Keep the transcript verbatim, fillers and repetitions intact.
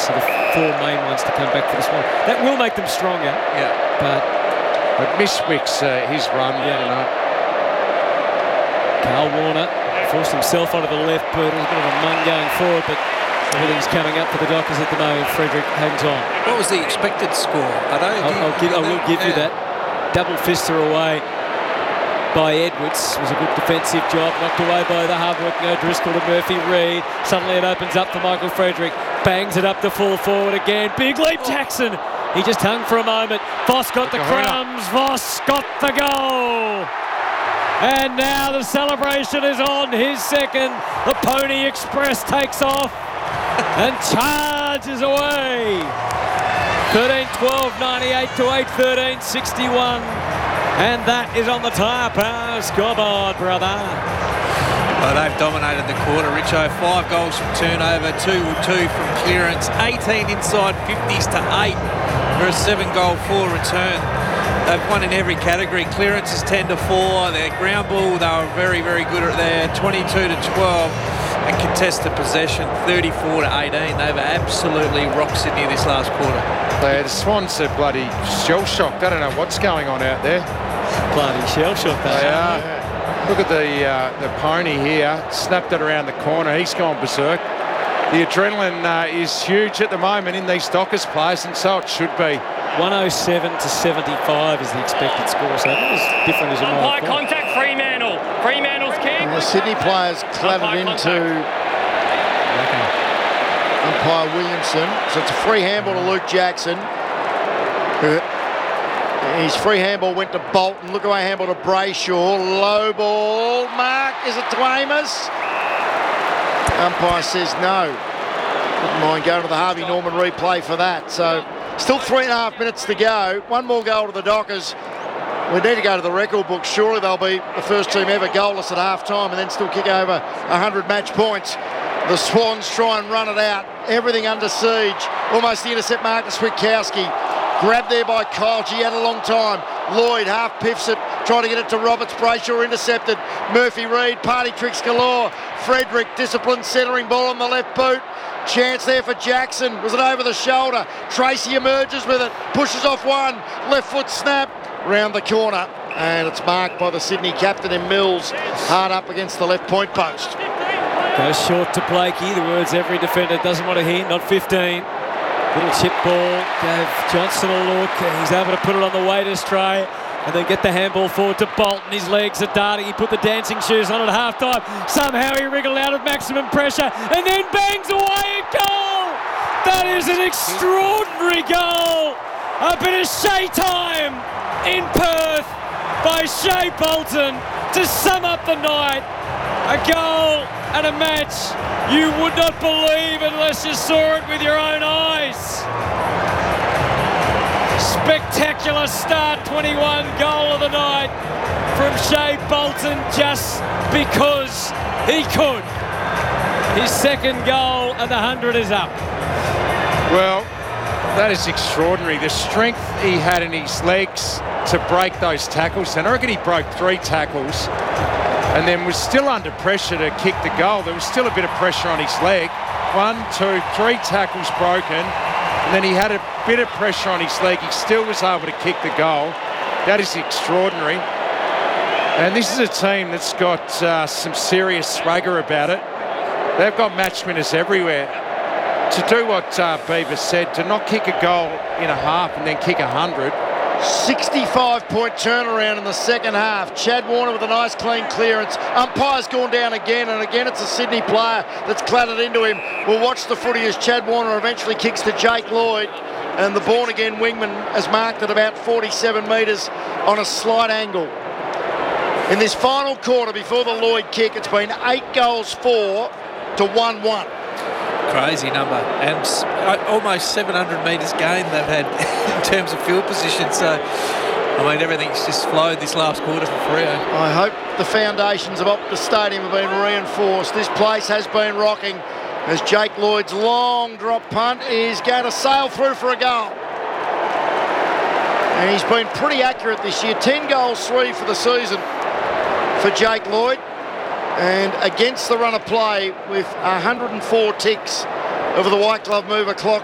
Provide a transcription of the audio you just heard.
are the four main ones to come back for this one. That will make them stronger. Yeah. But, but Miswick's uh, his run, yeah. you know. Carl Warner forced himself onto the left boot. It was a bit of a mung going forward, but everything's coming up for the Dockers at the moment. Frederick hangs on. What was the expected score? I don't. I'll, I'll give, I will give yeah. you that. Double fister away by Edwards. It was a good defensive job. Knocked away by the hard-working O'Driscoll to Murphy Reid. Suddenly it opens up for Michael Frederick. Bangs it up to full forward again. Big leap, Jackson. He just hung for a moment. Voss got the crumbs. Voss got the goal. And now the celebration is on. His second. The Pony Express takes off and charges away. thirteen twelve ninety-eight to eight thirteen sixty-one. And that is on the Tyre Power scoreboard, brother. Well, they've dominated the quarter, Richo. Five goals from turnover, two two from clearance, eighteen inside fifties to eight for a seven-goal full return. They've won in every category. Clearance is ten to four. Their ground ball, they were very, very good at there, twenty-two to twelve. And contested possession, thirty-four to eighteen. They were absolutely rock Sydney this last quarter. Yeah, the Swans are bloody shell-shocked. I don't know what's going on out there. Bloody shell-shocked, they are. Look at the uh, the Pony here. Snapped it around the corner. He's gone berserk. The adrenaline uh, is huge at the moment in these Dockers players, and so it should be. one oh seven to seventy-five is the expected score, so that was different as a Umpire contact, Fremantle. Fremantle's kick. And the Sydney players clattered into okay. umpire Williamson. So it's a free handball to Luke Jackson. Who, his free handball went to Bolton. Look away handball to Brayshaw. Low ball. Mark, is it to Amos? Umpire says no. Wouldn't mind going to the Harvey Norman replay for that. So still three and a half minutes to go. One more goal to the Dockers. We need to go to the record book. Surely they'll be the first team ever goalless at half-time and then still kick over one hundred match points. The Swans try and run it out. Everything under siege. Almost the intercept mark to Switkowski. Grabbed there by Kyle. He had a long time. Lloyd half piffs it, trying to get it to Roberts. Brayshaw intercepted. Murphy Reid, party tricks galore. Frederick, disciplined centering ball on the left boot. Chance there for Jackson. Was it over the shoulder? Tracy emerges with it. Pushes off one. Left foot snap. Round the corner. And it's marked by the Sydney captain in Mills. Hard up against the left point post. Goes short to Blakey. The words every defender doesn't want to hear. Not fifteen. Little chip ball. Gave Johnson a look. He's able to put it on the waiters tray. And then get the handball forward to Bolton. His legs are darting. He put the dancing shoes on at half-time. Somehow he wriggled out of maximum pressure and then bangs away a goal. That is an extraordinary goal. A bit of Shea time in Perth by Shea Bolton to sum up the night. A goal and a match you would not believe unless you saw it with your own eyes. Spectacular start, twenty-one goal of the night from Shea Bolton just because he could. His second goal and the hundred is up. Well, that is extraordinary. The strength he had in his legs to break those tackles. And I reckon he broke three tackles and then was still under pressure to kick the goal. There was still a bit of pressure on his leg. One, two, three tackles broken. And then he had a bit of pressure on his leg. He still was able to kick the goal. That is extraordinary. And this is a team that's got uh, some serious swagger about it. They've got match winners everywhere. To do what uh, Beaver said, to not kick a goal in a half and then kick a hundred. sixty-five point turnaround in the second half. Chad Warner with a nice clean clearance. Umpire's gone down again, and again it's a Sydney player that's clattered into him. We'll watch the footy as Chad Warner eventually kicks to Jake Lloyd, and the born-again wingman has marked at about forty-seven metres on a slight angle. In this final quarter before the Lloyd kick, it's been eight goals for to one one. Crazy number, and almost seven hundred metres gained they've had in terms of field position. So, I mean, everything's just flowed this last quarter for Freo. I hope the foundations of Optus Stadium have been reinforced. This place has been rocking as Jake Lloyd's long drop punt is going to sail through for a goal. And he's been pretty accurate this year. ten goals, three for the season for Jake Lloyd. And against the run of play with one hundred four ticks over the white glove mover clock.